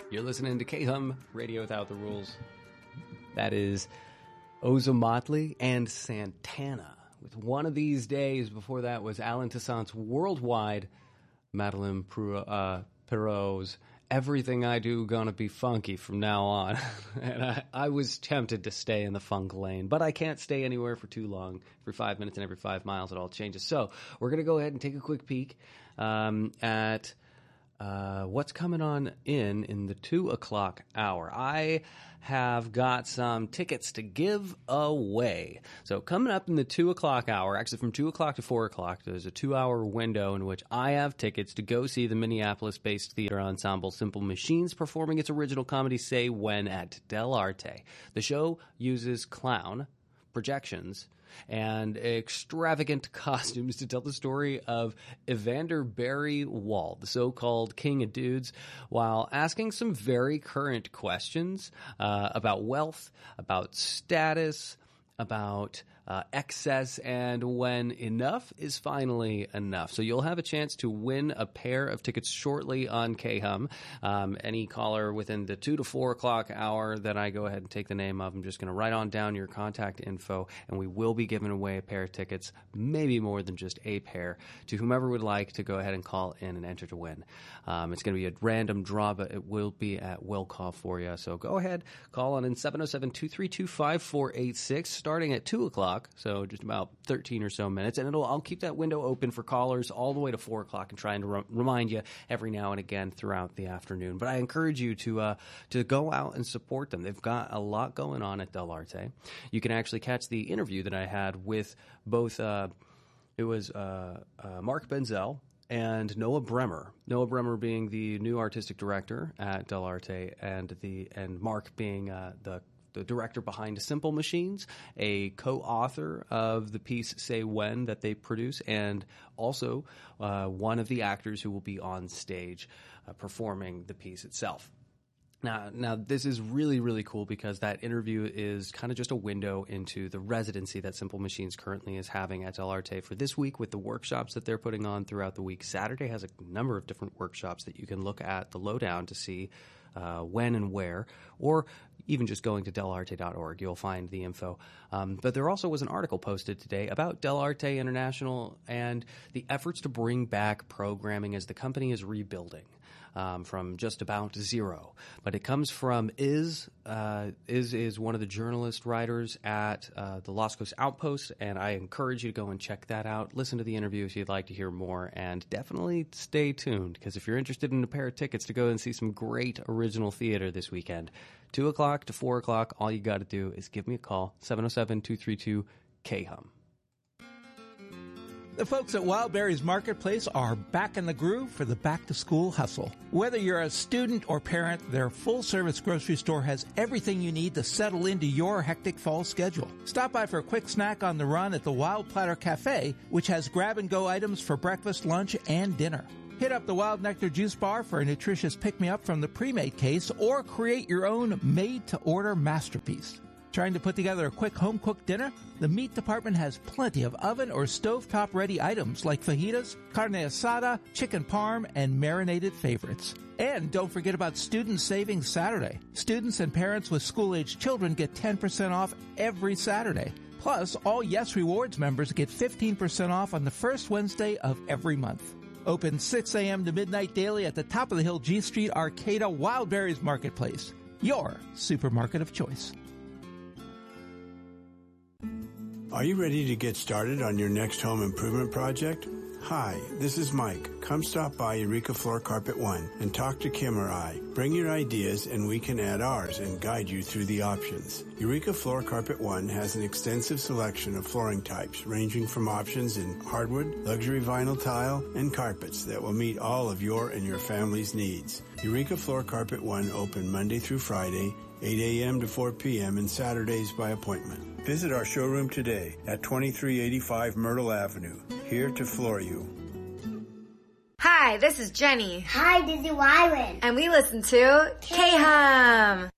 You're listening to K-Hum, Radio Without the Rules. That is Ozomatli and Santana. With One of These Days. Before that was Alan Toussaint's Worldwide, Madeleine Perrault's Everything I Do Gonna Be Funky from now on. And I was tempted to stay in the funk lane, but I can't stay anywhere for too long. For 5 minutes and every 5 miles, it all changes. So we're going to go ahead and take a quick peek at what's coming on in the 2 o'clock hour. I have got some tickets to give away. So coming up in the 2 o'clock hour, actually from 2 o'clock to 4 o'clock, there's a 2-hour window in which I have tickets to go see the Minneapolis-based theater ensemble Simple Machines performing its original comedy Say When at Del Arte. The show uses clown, projections, and extravagant costumes to tell the story of Evander Barry Wall, the so-called king of dudes, while asking some very current questions about wealth, about status, about excess, and when enough is finally enough. So you'll have a chance to win a pair of tickets shortly on K-Hum. Any caller within the 2 to 4 o'clock hour that I go ahead and take the name of, I'm just going to write on down your contact info, and we will be giving away a pair of tickets, maybe more than just a pair, to whomever would like to go ahead and call in and enter to win. It's going to be a random draw, but it will be at will call for you. So go ahead, call on in 707-232-5486, starting at 2 o'clock. So just about 13 or so minutes. And I'll keep that window open for callers all the way to 4 o'clock and trying to remind you every now and again throughout the afternoon. But I encourage you to go out and support them. They've got a lot going on at Del Arte. You can actually catch the interview that I had with both Mark Benzel and Noah Bremer. Noah Bremer being the new artistic director at Del Arte, and Mark being the director behind Simple Machines, a co-author of the piece Say When that they produce, and also one of the actors who will be on stage performing the piece itself. Now, this is really, really cool because that interview is kind of just a window into the residency that Simple Machines currently is having at Del Arte for this week with the workshops that they're putting on throughout the week. Saturday has a number of different workshops that you can look at the lowdown to see when and where, or even just going to delarte.org, you'll find the info. But there also was an article posted today about Del Arte International and the efforts to bring back programming as the company is rebuilding from just about zero. But it comes from Is one of the journalist writers at the Los Coast Outpost, and I encourage you to go and check that out. Listen to the interview if you'd like to hear more, and definitely stay tuned, because if you're interested in a pair of tickets to go and see some great original theater this weekend, 2 o'clock to 4 o'clock, all you got to do is give me a call, 707-232-KHUM. The folks at Wildberries Marketplace are back in the groove for the back-to-school hustle. Whether you're a student or parent, their full-service grocery store has everything you need to settle into your hectic fall schedule. Stop by for a quick snack on the run at the Wild Platter Cafe, which has grab-and-go items for breakfast, lunch, and dinner. Hit up the Wild Nectar Juice Bar for a nutritious pick-me-up from the pre-made case, or create your own made-to-order masterpiece. Trying to put together a quick home-cooked dinner? The meat department has plenty of oven or stovetop-ready items like fajitas, carne asada, chicken parm, and marinated favorites. And don't forget about Student Savings Saturday. Students and parents with school-aged children get 10% off every Saturday. Plus, all Yes Rewards members get 15% off on the first Wednesday of every month. Open 6 a.m. to midnight daily at the top of the hill G Street Arcata Wildberries Marketplace. Your supermarket of choice. Are you ready to get started on your next home improvement project? Hi, this is Mike. Come stop by Eureka Floor Carpet One and talk to Kim or I. Bring your ideas and we can add ours and guide you through the options. Eureka Floor Carpet One has an extensive selection of flooring types ranging from options in hardwood, luxury vinyl tile, and carpets that will meet all of your and your family's needs. Eureka Floor Carpet One open Monday through Friday, 8 a.m. to 4 p.m. and Saturdays by appointment. Visit our showroom today at 2385 Myrtle Avenue, here to floor you. Hi, this is Jenny. Hi, this is Wyron. And we listen to K-Hum.